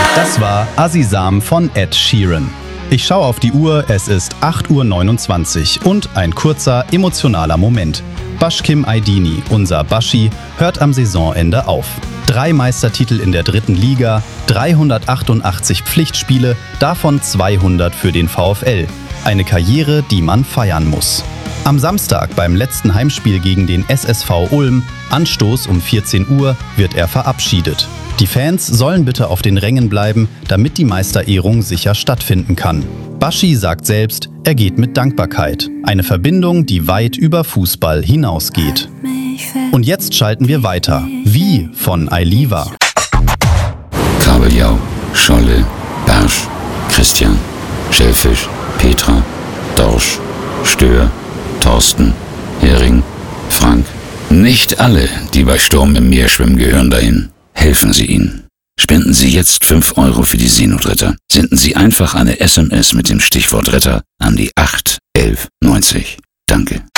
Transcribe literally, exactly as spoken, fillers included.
Das war Azizam von Ed Sheeran. Ich schaue auf die Uhr, es ist acht Uhr neunundzwanzig und ein kurzer, emotionaler Moment. Bashkim Aydini, unser Baschi, hört am Saisonende auf. Drei Meistertitel in der dritten Liga, dreihundertachtundachtzig Pflichtspiele, davon zweihundert für den VfL. Eine Karriere, die man feiern muss. Am Samstag beim letzten Heimspiel gegen den S S V Ulm, Anstoß um vierzehn Uhr, wird er verabschiedet. Die Fans sollen bitte auf den Rängen bleiben, damit die Meisterehrung sicher stattfinden kann. Baschi sagt selbst, er geht mit Dankbarkeit. Eine Verbindung, die weit über Fußball hinausgeht. Und jetzt schalten wir weiter. Wie von Ailiva. Kabeljau, Scholle, Barsch, Christian, Schellfisch, Petra, Dorsch, Stör, Thorsten, Hering, Frank. Nicht alle, die bei Sturm im Meer schwimmen, gehören dahin. Helfen Sie ihnen. Spenden Sie jetzt fünf Euro für die Seenotretter. Senden Sie einfach eine S M S mit dem Stichwort Retter an die acht elf neunzig. Danke.